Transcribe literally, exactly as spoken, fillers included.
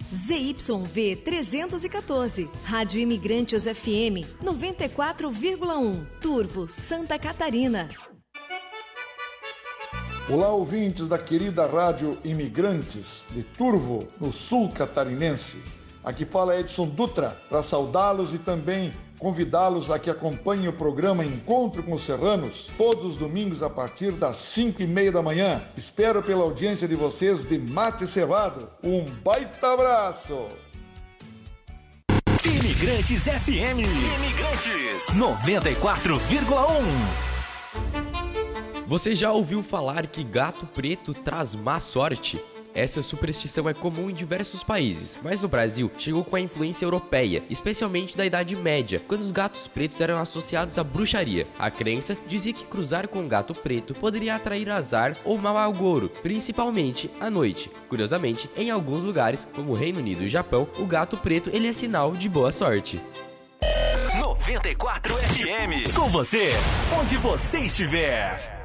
Z Y V trezentos e quatorze, Rádio Imigrantes F M noventa e quatro vírgula um, Turvo, Santa Catarina. Olá, ouvintes da querida Rádio Imigrantes de Turvo, no sul catarinense. Aqui fala Edson Dutra para saudá-los e também convidá-los a que acompanhem o programa Encontro com os Serranos, todos os domingos a partir das cinco e meia da manhã. Espero pela audiência de vocês de mate cevado. Um baita abraço! Imigrantes F M. Imigrantes noventa e quatro vírgula um. Você já ouviu falar que gato preto traz má sorte? Essa superstição é comum em diversos países, mas no Brasil chegou com a influência europeia, especialmente da Idade Média, quando os gatos pretos eram associados à bruxaria. A crença dizia que cruzar com um gato preto poderia atrair azar ou mau agouro, principalmente à noite. Curiosamente, em alguns lugares, como o Reino Unido e Japão, o gato preto ele é sinal de boa sorte. noventa e quatro F M, com você, onde você estiver.